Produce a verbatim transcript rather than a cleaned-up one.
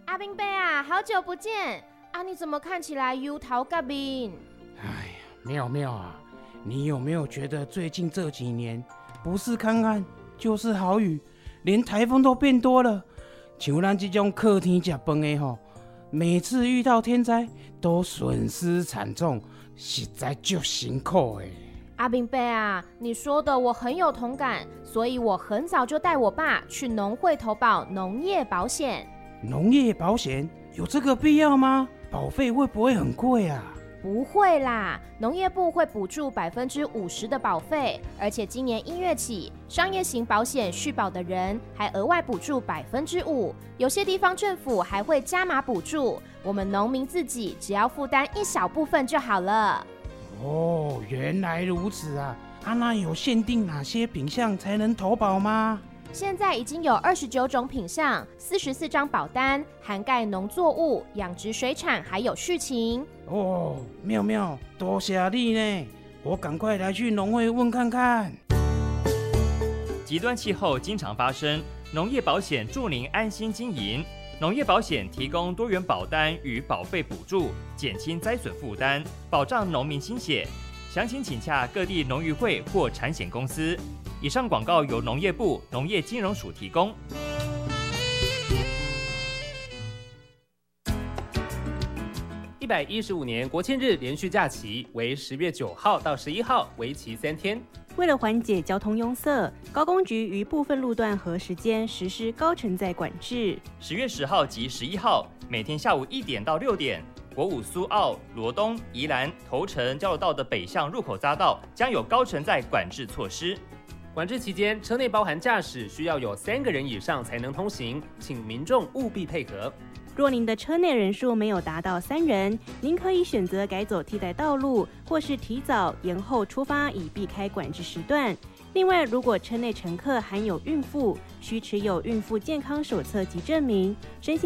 阿兵伯啊，好久不见啊！你怎么看起来忧头甲面？ 哎呀，妙妙啊，你有没有觉得最近这几年不是干旱就是豪雨，连台风都变多了？像咱这种靠天吃饭的吼，每次遇到天灾都损失惨重，实在就辛苦的。 阿兵伯啊，你说的我很有同感，所以我很早就带我爸去农会投保农业保险。 农业保险有这个必要吗？保费会不会很贵啊？ 不会啦，农业部会补助百分之五十的保费，而且今年一月起，商业型保险续保的人还额外补助百分之五，有些地方政府还会加码补助，我们农民自己只要负担一小部分就好了。 哦，原来如此啊！啊，那有限定哪些品项才能投保吗？ 现在已经有二十九种品项，四十四张保单，涵盖农作物、养殖水产，还有畜禽。 哦，妙妙，多谢你呢！我赶快来去农会问看看。 极端气候经常发生，农业保险助您安心经营。农业保险提供多元保单与保费补助，减轻灾损负担，保障农民心血。详情请洽各地农渔会或产险公司。以上广告由农业部农业金融署提供。 一百一十五年国庆日连续假期为十月九号到十一号，为期三天。 为了缓解交通拥塞，高工局于部分路段和时间实施高承载管制。 十月十号及十一号，每天下午一点到六点，国五苏澳、罗东、宜兰、头城交流道的北向入口匝道将有高承载管制措施。 管制期间，车内包含驾驶需要有三个人以上才能通行，请民众务必配合。 若您的车内人数没有达到三人，您可以选择改走替代道路，或是提早延后出发，以避开管制时段。另外，如果车内乘客含有孕妇，需持有孕妇健康手册及证明，身心